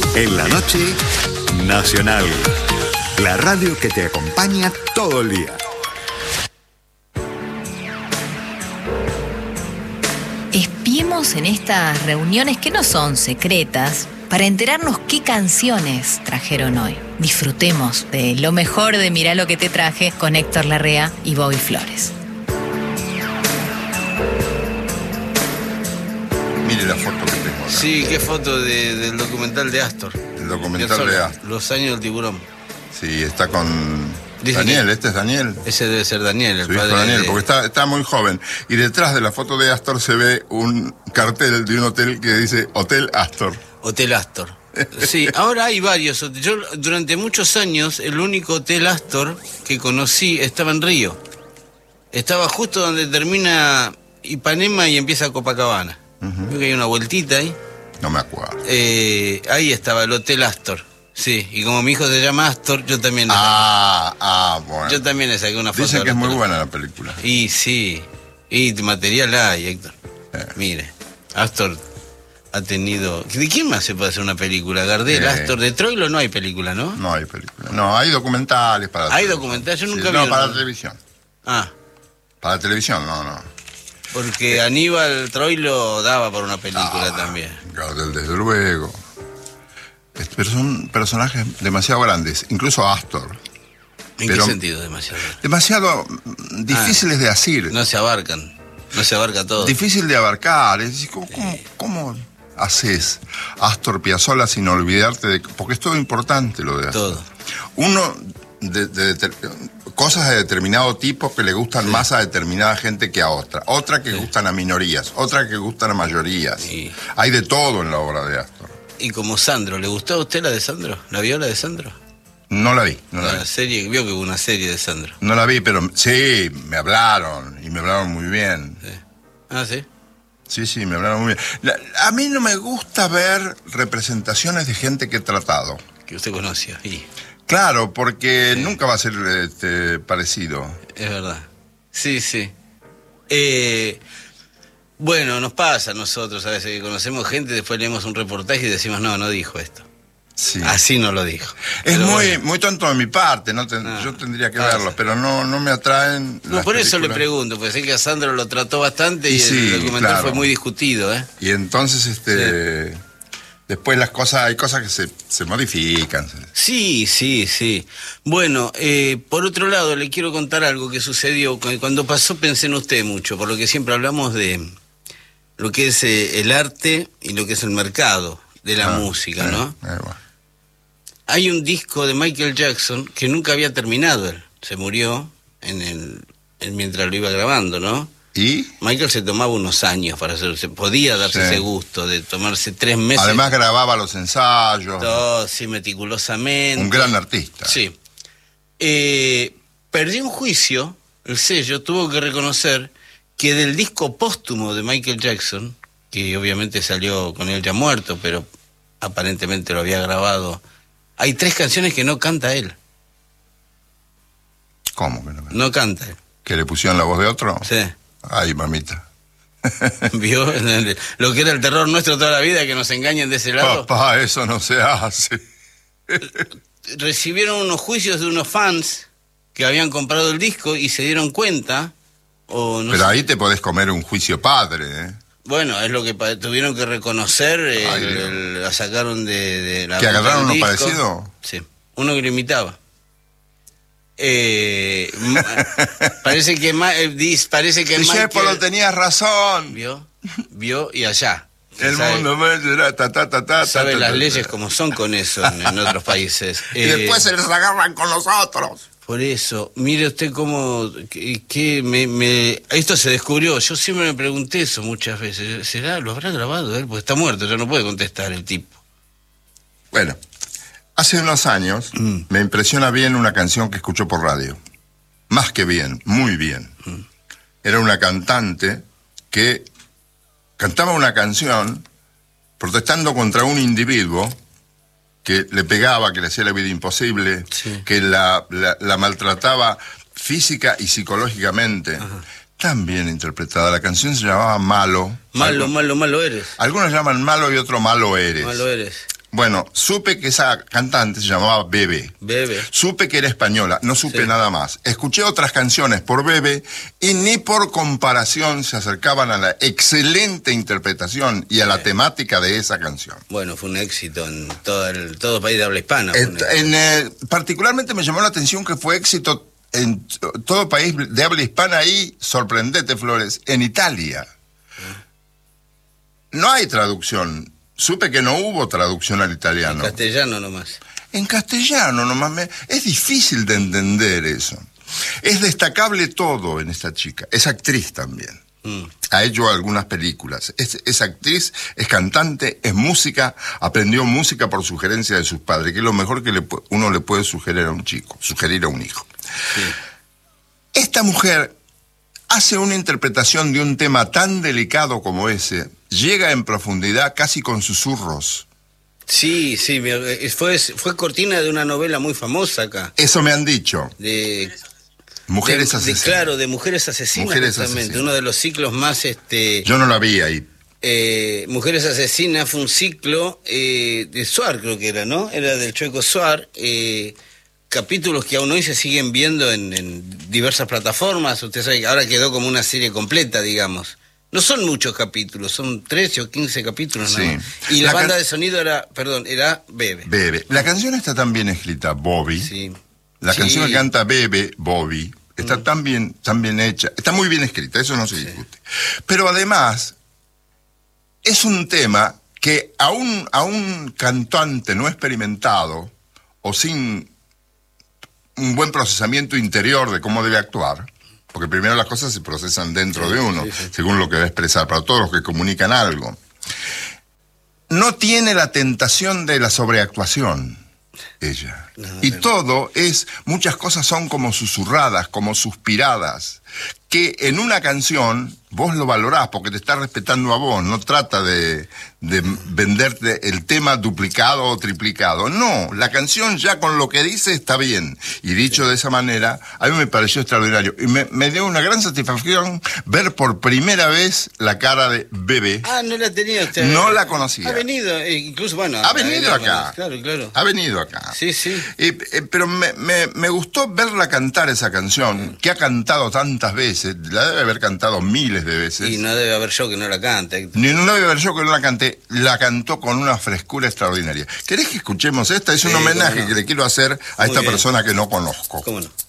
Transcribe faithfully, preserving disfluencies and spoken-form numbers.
En la noche, Nacional. La radio que te acompaña todo el día. Espiemos en estas reuniones que no son secretas para enterarnos qué canciones trajeron hoy. Disfrutemos de lo mejor de Mirá lo que te traje con Héctor Larrea y Bobby Flores. Mire la foto que tengo acá. Sí, qué foto de, del documental de Astor. El documental de Astor. Los años del tiburón. Sí, está con Dice Daniel, que este es Daniel. Ese debe ser Daniel, el Su hijo padre Daniel, de... porque está, está muy joven. Y detrás de la foto de Astor se ve un cartel de un hotel que dice Hotel Astor. Hotel Astor. Sí, ahora hay varios. Yo durante muchos años el único Hotel Astor que conocí estaba en Río. Estaba justo donde termina Ipanema y empieza Copacabana. Uh-huh. Creo que hay una vueltita ahí. No me acuerdo. Eh, ahí estaba el Hotel Astor. Sí, y como mi hijo se llama Astor, yo también... Ah, ah, bueno. Yo también le saqué una foto. Dicen que es muy buena la película. Y sí, y material hay, Héctor. Eh. Mire, Astor ha tenido... ¿De quién más se puede hacer una película? Gardel, eh. Astor, de Troilo no hay película, ¿no? No hay película. No, hay documentales para... ¿Hay documentales? Yo nunca sí, vi... No, para la televisión. Ah. Para la televisión, no, no. Porque eh. Aníbal Troilo daba por una película ah, también. Gardel, desde luego. Pero son personajes demasiado grandes, incluso Astor. ¿En pero qué sentido demasiado grandes? Demasiado difíciles ah, de decir. No se abarcan, no se abarca todo. Difícil de abarcar, es decir, ¿cómo, cómo, cómo haces Astor Piazzolla sin olvidarte de...? Porque es todo importante lo de Astor. Todo. Uno, de, de, de, cosas de determinado tipo que le gustan sí. más a determinada gente que a otra. Otra que sí. gustan a minorías, otra que gustan a mayorías. Sí. Hay de todo en la obra de Astor. Y como Sandro, ¿le gustó a usted la de Sandro? ¿La vio la de Sandro? No la vi. No la, la vi. serie, vio que hubo una serie de Sandro. No la vi, pero sí, me hablaron, y me hablaron muy bien. Sí. Ah, ¿sí? Sí, sí, me hablaron muy bien. La, a mí no me gusta ver representaciones de gente que he tratado. Que usted conoce, y... Claro, porque sí. nunca va a ser este, parecido. Es verdad. Sí, sí. Eh... Bueno, nos pasa a nosotros a veces que conocemos gente, después leemos un reportaje y decimos, no, no dijo esto. Sí. Así no lo dijo. Es muy bueno. muy tonto de mi parte, no ten, no, yo tendría que pasa. verlo, pero no, no me atraen. No, por películas. Eso le pregunto, porque sé que a Sandro lo trató bastante y, y sí, el documental claro. fue muy discutido, ¿eh? Y entonces, este... Sí. Después las cosas, hay cosas que se, se modifican. Sí, sí, sí. Bueno, eh, por otro lado, le quiero contar algo que sucedió. Cuando pasó pensé en usted mucho, por lo que siempre hablamos de lo que es eh, el arte y lo que es el mercado de la ah, música, ¿no? Eh, eh, bueno. Hay un disco de Michael Jackson que nunca había terminado él. Se murió en el, en, mientras lo iba grabando, ¿no? ¿Y? Michael se tomaba unos años para hacerlo, se podía darse sí. ese gusto de tomarse tres meses. Además grababa los ensayos. Todo, sí, meticulosamente. Un gran artista. Sí. Eh, perdió un juicio, el sello tuvo que reconocer que del disco póstumo de Michael Jackson, que obviamente salió con él ya muerto, pero aparentemente lo había grabado, hay tres canciones que no canta él. ¿Cómo que no canta? No canta él. ¿Que le pusieron la voz de otro? Sí. Ay, mamita. ¿Vio? Lo que era el terror nuestro toda la vida, que nos engañen de ese lado. Papá, eso no se hace. Recibieron unos juicios de unos fans que habían comprado el disco y se dieron cuenta. O no Pero sé. Ahí te podés comer un juicio padre, ¿eh? Bueno, es lo que tuvieron que reconocer. El, Ay, el, la sacaron de, de la. ¿Que agarraron uno parecido? Sí, uno que lo imitaba. Eh, parece que parece que Discépolo, tenías razón. Vio, vio y allá. El sabe, mundo me será ta ta ta ta. Sabe ta, las ta, leyes ta. como son con eso en, en otros países. Y eh, después se les agarran con los otros. Por eso, mire usted cómo que, que me, me esto se descubrió. Yo siempre me pregunté eso muchas veces. ¿Será? ¿Lo habrá grabado él? Porque está muerto, ya no puede contestar el tipo. Bueno. Hace unos años mm. me impresiona bien una canción que escucho por radio. Más que bien, muy bien. Mm. Era una cantante que cantaba una canción protestando contra un individuo que le pegaba, que le hacía la vida imposible, sí. que la, la, la maltrataba física y psicológicamente. Ajá. Tan bien interpretada. La canción se llamaba Malo. Malo, Algo, malo, malo eres. Algunos llaman Malo y otros Malo eres. Malo eres. Bueno, supe que esa cantante se llamaba Bebe. Bebe. Supe que era española, no supe Sí. nada más. Escuché otras canciones por Bebe y ni por comparación se acercaban a la excelente interpretación y a la Sí. temática de esa canción. Bueno, fue un éxito en todo el todo país de habla hispana. fue un Et- éxito. en, eh, particularmente me llamó la atención que fue éxito en t- todo país de habla hispana y, sorprendete, Flores, en Italia. No hay traducción. Supe que no hubo traducción al En italiano. castellano nomás. En castellano nomás me... Es difícil de entender eso. Es destacable todo en esta chica. Es actriz también. Mm. Ha hecho algunas películas. Es, es actriz, es cantante, es música. Aprendió música por sugerencia de sus padres, que es lo mejor que le pu- uno le puede sugerir a un chico, sugerir a un hijo. Sí. Esta mujer hace una interpretación de un tema tan delicado como ese, llega en profundidad casi con susurros. Sí, sí, me- eh, fue, fue cortina de una novela muy famosa acá. Eso me han dicho. De, Mujeres de- de- asesinas. Claro, de Mujeres Asesinas, Mujeres justamente, Asesinas. uno de los ciclos más... este Yo no la vi ahí. eh, Mujeres Asesinas fue un ciclo eh, de Suar, creo que era, ¿no? Era del Chueco Suar, eh, capítulos que aún hoy se siguen viendo en, en diversas plataformas. Usted sabe que ahora quedó como una serie completa, digamos. No son muchos capítulos, son trece o quince capítulos nada Sí. más. Y la, La banda can- de sonido era, perdón, era Bebe. Bebe. La canción está tan bien escrita, Bobby. Sí. La Sí. canción que canta Bebe, Bobby, está Mm. tan bien, tan bien hecha. Está muy bien escrita, eso no se discute. Pero además, es un tema que a un, a un cantante no experimentado o sin un buen procesamiento interior de cómo debe actuar, porque primero las cosas se procesan dentro Sí, de uno, sí, sí. según lo que va a expresar, para todos los que comunican algo. No tiene la tentación de la sobreactuación, ella. No, y no. todo es, muchas cosas son como susurradas, como suspiradas, que en una canción vos lo valorás porque te está respetando a vos, no trata de, de venderte el tema duplicado o triplicado. No, la canción ya con lo que dice está bien. Y dicho de esa manera, a mí me pareció extraordinario. Y me, me dio una gran satisfacción ver por primera vez la cara de Bebe. Ah, no la tenía usted. No la conocía. Ha venido, eh, incluso, bueno. Ha venido acá. Claro, claro. Ha venido acá. Sí, sí. Eh, eh, pero me, me, me gustó verla cantar esa canción, que ha cantado tantas veces, la debe haber cantado miles de veces. Y no debe haber yo que no la cante. Ni no debe haber yo que no la canté, la cantó con una frescura extraordinaria. ¿Querés que escuchemos esta? Es un Sí, homenaje cómo no. que le quiero hacer a Muy esta bien. persona que no conozco. ¿Cómo no?